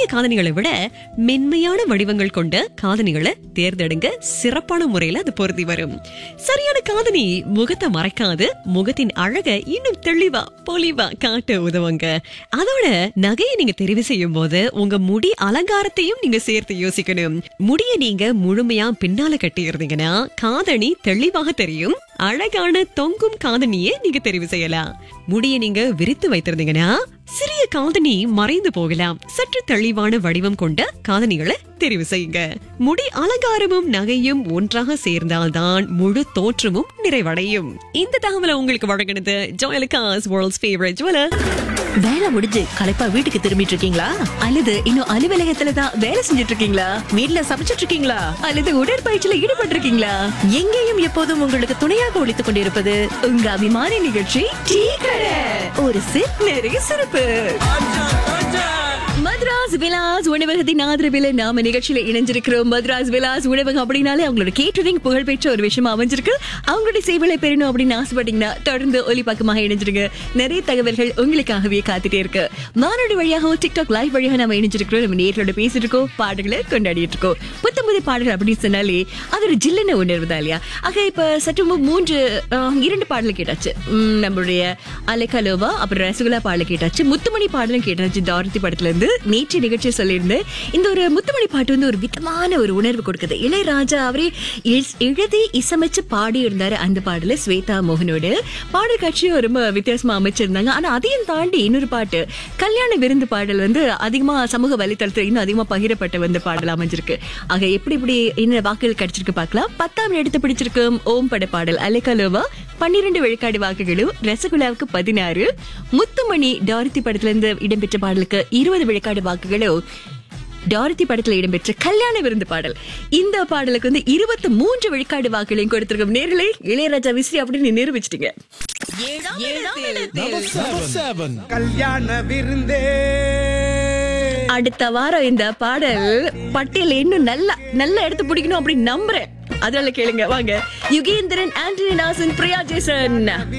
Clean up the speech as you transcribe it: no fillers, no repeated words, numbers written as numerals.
காதணிகளை விட மென்மையான வடிவங்கள் கொண்ட காதணிகளை தேர்ந்தெடுங்க. சிறப்பான முறையில அது பொருந்தி வரும். சரியான காதணி முகத்தை மறைக்காது, முகத்தின் அழகை இன்னும் தெளிவா பொலிவா காட்ட உதவுங்க. அதோட நகையை நீங்க தெரிவு செய்யும் போது உங்க முடி அலங்காரத்தையும் நீங்க சேர்த்து யோசிக்கணும். முடிய நீங்க முழுமையா பின்னால கட்டி இருந்தீங்கன்னா காதணி தெளிவாக தெரியும். அழகான தொங்கும் காதணியை நீங்க தெரிவு செய்யலாம். முடிய நீங்க விரித்து வைத்திருந்தீங்கன்னா சிறிய காதணி மறைந்து போகலாம். சற்று தெளிவான வடிவம் கொண்ட காதணிகளை தெரிவு செய்யுங்க. முடி அலங்காரமும் நகையும் ஒன்றாக சேர்ந்தால்தான் முழு தோற்றமும் நிறைவடையும். இந்த தகவலை உங்களுக்கு வழங்கினது ஜோயலுக்காஸ் வேர்ல்ட்ஸ் ஃபேவரட் ஜுவலர். வேலை முடிஞ்சு களைப்பா வீட்டுக்கு திரும்பிட்டு இருக்கீங்களா? அல்லது இன்னும் அலுவலகத்துல தான் வேலை செஞ்சுட்டு இருக்கீங்களா? வீட்ல சமைச்சிட்டு இருக்கீங்களா? அல்லது உடற்பயிற்சியில ஈடுபட்டு இருக்கீங்களா? எங்கேயும் எப்போதும் உங்களுக்கு துணையாக ஒழித்துக் கொண்டிருப்பது உங்க அபிமான நிகழ்ச்சி டீ கடை. ஒரு சிப் நிறைய சிறப்பு. மத்ராஸ் விலாஸ் உணவகத்தின் ஆதரவில் நாம நிகழ்ச்சியில இணைஞ்சிருக்கிறோம். மத்ராஸ் விலாஸ் உணவகம் அப்படின்னாலே அவங்களோட கேட்டரிங் புகழ்பெற்ற ஒரு விஷயமா அமைஞ்சிருக்கு. அவங்களுடைய சேவைகளை பெறணும் அப்படின்னு ஆசைப்பட்டீங்கன்னா தொடர்ந்து ஒலிபக்கமாக இணைஞ்சிருங்க. நிறைய தகவல்கள் உங்களுக்காகவே காத்துட்டே இருக்கு. வானொலி வழியாகவும் டிக்டாக் லைவ் வழியாக நம்ம இணைஞ்சிருக்கிறோம். நம்ம நேர்களோட பேசிட்டு இருக்கோம், பாடல்களை கொண்டாடிட்டு இருக்கோம். புத்தம்புது பாடல்கள் அப்படின்னு சொன்னாலே அது ஒரு ஜில்லுன்னு உணர்வு தான் இல்லையா? ஆக இப்ப சற்று 2 பாடல் கேட்டாச்சு. நம்மளுடைய அலைக்கலோவா, அப்புறம் ரசகுல்லா பாடல் கேட்டாச்சு. முத்துமணி பாடலும் கேட்டாச்சு. டாரதி படத்துல இருந்து நேற்று நிகழ்ச்சியை சொல்லியிருந்தேன். இந்த ஒரு முத்துமணி பாட்டு வந்து ஒரு விதமான ஒரு உணர்வு கொடுக்குது. இளையராஜா அவரே எழுதி இசையமைச்சு பாடி இருந்தாரு. அந்த பாடல ஸ்வேதா மோகனோடு பாடல் காட்சியும் ரொம்ப வித்தியாசமா அமைச்சிருந்தாங்க. ஆனா அதையும் தாண்டி இன்னொரு பாட்டு கல்யாண விருந்து பாடல் வந்து அதிகமா சமூக வலைத்தளத்துல இன்னும் அதிகமா பகிரப்பட்ட வந்து பாடல் அமைஞ்சிருக்கு. ஆக எப்படி என்ன வாக்குகள் கிடைச்சிருக்கு பார்க்கலாம். 10ஆம் இடத்தை பிடிச்சிருக்கும் ஓம் பட பாடல் அலைக்கலோவா 12 விழுக்காடு வாக்குகளும், ரசகுல்லாவுக்கு 16, முத்துமணி டாரதி படத்துல இருந்து இடம்பெற்ற பாடலுக்கு 20 விழுக்காடு வாக்குகளும், டாரதி படத்துல இடம்பெற்ற கல்யாண விருந்து பாடல் இந்த பாடலுக்கு வந்து 23 விழுக்காடு வாக்குகளையும் கொடுத்திருக்கும். நேர்களே, இளையராஜா விஸ்ரீ அப்படின்னு நிரூபிச்சிட்டீங்க. கல்யாண விருந்தே. அடுத்த வாரம் இந்த பாடல் பட்டியல இன்னும் நல்ல எடுத்து பிடிக்கணும் அப்படின்னு நம்புறேன். அதனால கேளுங்க வாங்க. யுகேந்திரன், ஆண்டனி நாசன், பிரியா ஜேசன்.